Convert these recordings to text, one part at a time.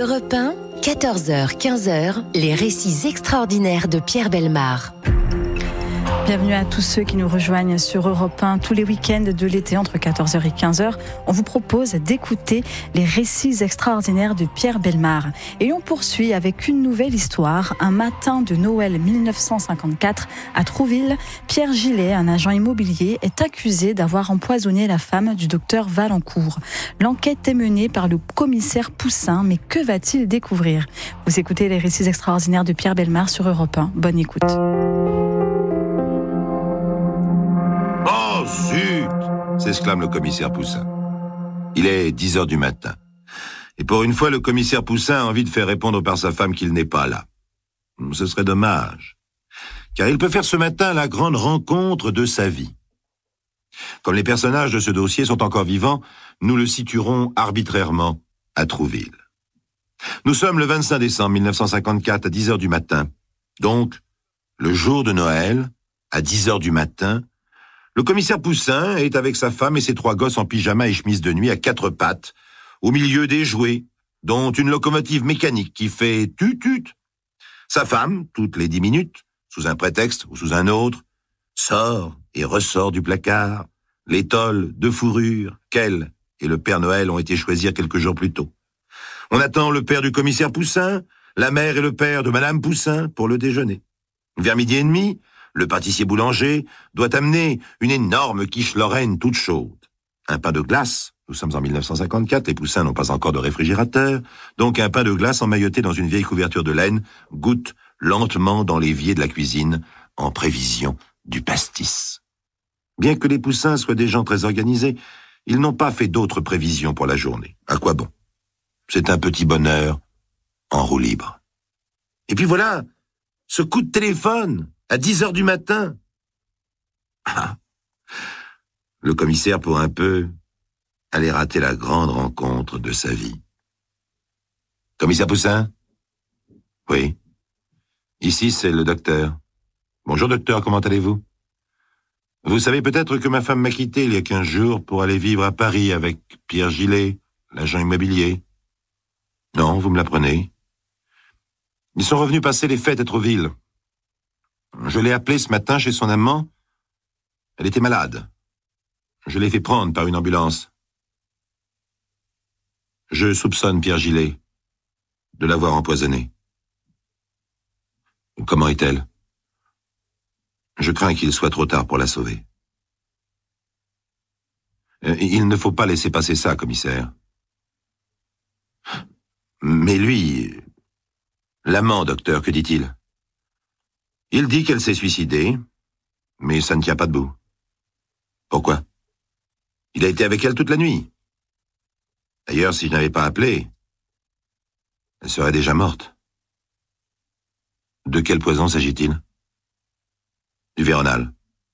Europe 1, 14h-15h, les récits extraordinaires de Pierre Bellemare. Bienvenue à tous ceux qui nous rejoignent sur Europe 1 tous les week-ends de l'été entre 14h et 15h. On vous propose d'écouter les récits extraordinaires de Pierre Bellemare. Et on poursuit avec une nouvelle histoire. Un matin de Noël 1954, à Trouville, Pierre Gillet, un agent immobilier, est accusé d'avoir empoisonné la femme du docteur Valencourt. L'enquête est menée par le commissaire Poussin, mais que va-t-il découvrir ? Vous écoutez les récits extraordinaires de Pierre Bellemare sur Europe 1. Bonne écoute. Oh, zut ! S'exclame le commissaire Poussin. Il est 10h du matin. Et pour une fois, le commissaire Poussin a envie de faire répondre par sa femme qu'il n'est pas là. Ce serait dommage. Car il peut faire ce matin la grande rencontre de sa vie. Comme les personnages de ce dossier sont encore vivants, nous le situerons arbitrairement à Trouville. Nous sommes le 25 décembre 1954 à 10h du matin. Donc, le jour de Noël, à 10h du matin, le commissaire Poussin est avec sa femme et ses 3 gosses en pyjama et chemise de nuit à 4 pattes, au milieu des jouets, dont une locomotive mécanique qui fait tut-tut. Sa femme, toutes les 10 minutes, sous un prétexte ou sous un autre, sort et ressort du placard l'étole de fourrure qu'elle et le Père Noël ont été choisir quelques jours plus tôt. On attend le père du commissaire Poussin, la mère et le père de Madame Poussin pour le déjeuner. Vers 12h30, le pâtissier boulanger doit amener une énorme quiche Lorraine toute chaude. Un pain de glace, nous sommes en 1954, les Poussins n'ont pas encore de réfrigérateur, donc un pain de glace emmailloté dans une vieille couverture de laine goûte lentement dans l'évier de la cuisine en prévision du pastis. Bien que les Poussins soient des gens très organisés, ils n'ont pas fait d'autres prévisions pour la journée. À quoi bon ? C'est un petit bonheur en roue libre. Et puis voilà, ce coup de téléphone à 10h du matin. Ah. Le commissaire, pour un peu, allait rater la grande rencontre de sa vie. Commissaire Poussin ? Oui. Ici, c'est le docteur. Bonjour docteur, comment allez-vous ? Vous savez peut-être que ma femme m'a quitté il y a 15 jours pour aller vivre à Paris avec Pierre Gillet, l'agent immobilier. Non, vous me l'apprenez. Ils sont revenus passer les fêtes à Trouville. Je l'ai appelée ce matin chez son amant. Elle était malade. Je l'ai fait prendre par une ambulance. Je soupçonne Pierre Gillet de l'avoir empoisonnée. Comment est-elle ? Je crains qu'il soit trop tard pour la sauver. Il ne faut pas laisser passer ça, commissaire. Mais lui, l'amant, docteur, que dit-il ? Il dit qu'elle s'est suicidée, mais ça ne tient pas debout. Pourquoi ? Il a été avec elle toute la nuit. D'ailleurs, si je n'avais pas appelé, elle serait déjà morte. De quel poison s'agit-il ? Du Véronal.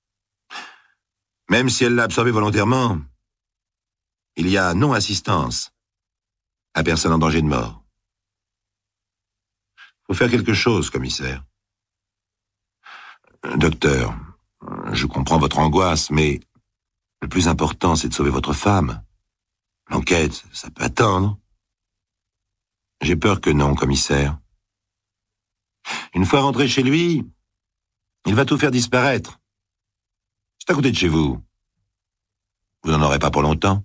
Même si elle l'a absorbé volontairement, il y a non-assistance à personne en danger de mort. Faut faire quelque chose, commissaire. Docteur, je comprends votre angoisse, mais le plus important, c'est de sauver votre femme. L'enquête, ça peut attendre. J'ai peur que non, commissaire. Une fois rentré chez lui, il va tout faire disparaître. C'est à côté de chez vous. Vous n'en aurez pas pour longtemps.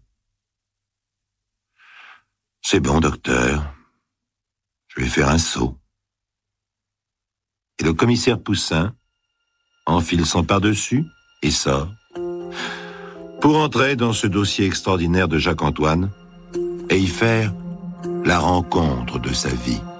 C'est bon, docteur. Je vais faire un saut. Et le commissaire Poussin enfile son pardessus et sort pour entrer dans ce dossier extraordinaire de Jacques-Antoine et y faire la rencontre de sa vie.